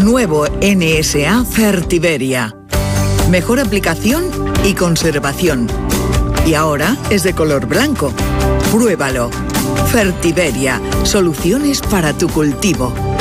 Nuevo NSA Fertiberia. Mejor aplicación y conservación. Y ahora es de color blanco. Pruébalo. Fertiberia. Soluciones para tu cultivo.